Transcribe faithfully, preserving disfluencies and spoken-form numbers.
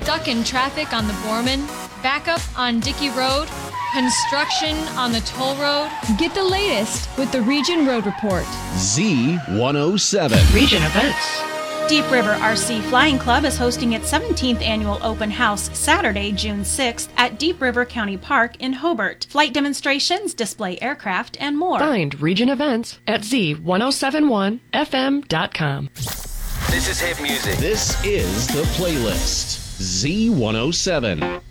Stuck in traffic on the Borman? Backup on Dickey Road? Construction on the toll road? Get the latest with the Region Road Report. Z one oh seven. Region Events. Deep River R C Flying Club is hosting its seventeenth annual open house Saturday, June sixth at Deep River County Park in Hobart. Flight demonstrations, display aircraft, and more. Find Region Events at Z ten seventy-one F M dot com. This is hit music. This is The Playlist. Z one oh seven.